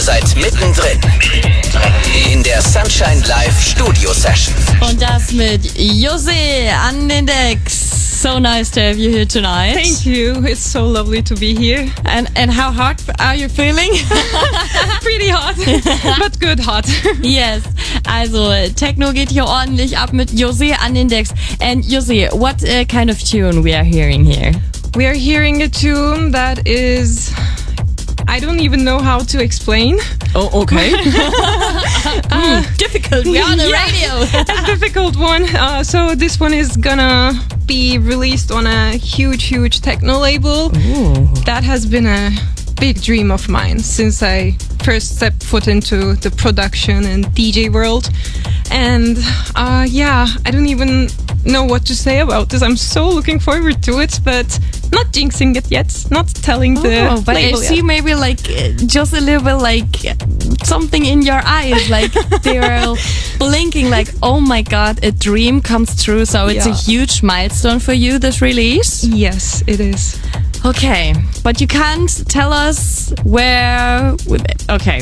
seid mittendrin in der Sunshine Live Studio Session. Und das mit José an den Decks. So nice to have you here tonight. Thank you. It's so lovely to be here. And how hot are you feeling? Pretty hot, but good hot. Yes. Also, Techno geht hier ordentlich ab mit José an den Decks. And José, what kind of tune we are hearing here? We are hearing a tune that is... I don't even know how to explain. Oh, okay. Difficult. We're on the radio. A difficult one. So this one is gonna be released on a huge techno label. Ooh. That has been a big dream of mine since I first stepped foot into the production and DJ world. And I don't even know what to say about this. I'm so looking forward to it, but not jinxing it yet, not telling the but label I see yet. maybe like just a little bit like something in your eyes, like they're blinking like, oh my god, a dream comes true. So it's a huge milestone for you, this release. Yes, it is. Okay, but you can't tell us where. Okay.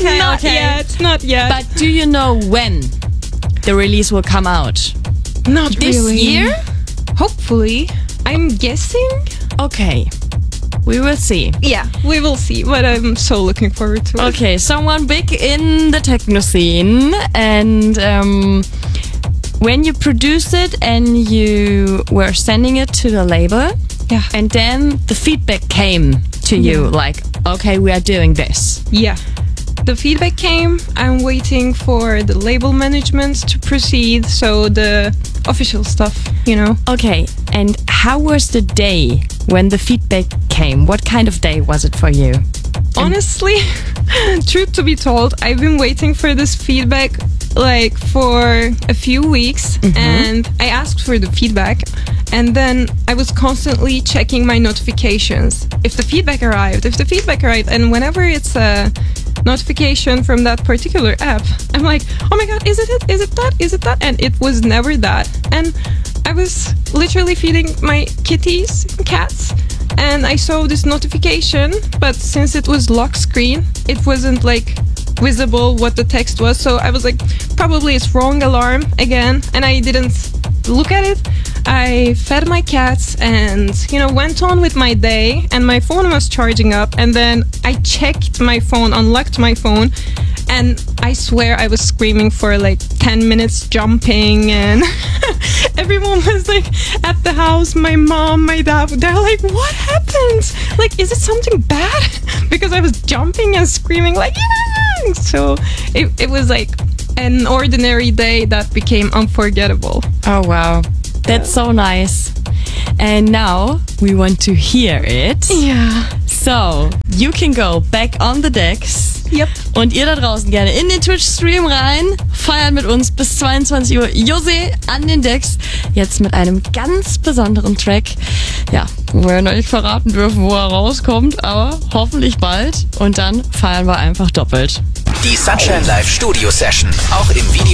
Not yet. But do you know when the release will come out? Not This really. year? Hopefully. I'm guessing. Okay, we will see. Yeah, we will see. But I'm so looking forward to it. Okay, someone big in the techno scene, and when you produced it and you were sending it to the label, Yeah. and then the feedback came to you, like, okay, we are doing this. Yeah. The feedback came. I'm waiting for the label management to proceed. So the official stuff, you know. Okay, and how was the day when the feedback came? What kind of day was it for you? Honestly, truth to be told, I've been waiting for this feedback like for a few weeks, and I asked for the feedback, and then I was constantly checking my notifications if the feedback arrived, and whenever it's a notification from that particular app, I'm like, oh my god, is it that? And it was never that. And I was literally feeding my cats, and I saw this notification, but since it was lock screen, it wasn't like visible what the text was. So I was like, probably it's wrong alarm again, and I didn't look at it. I fed my cats and, went on with my day, and my phone was charging up, and then I checked my phone, unlocked my phone, and I swear I was screaming for like 10 minutes, jumping, and everyone was like at the house, my mom, my dad, they're like, what happened? Like, is it something bad? Because I was jumping and screaming like, yeah! So it was like an ordinary day that became unforgettable. Oh wow, that's so nice. And now we want to hear it. Yeah. So, you can go back on the decks. Yep. Und ihr da draußen gerne in den Twitch-Stream rein. Feiern mit uns bis 22 Uhr. José an den Decks. Jetzt mit einem ganz besonderen Track. Ja, wo wir noch nicht verraten dürfen, wo er rauskommt. Aber hoffentlich bald. Und dann feiern wir einfach doppelt. Die Sunshine Live Studio Session, auch im Video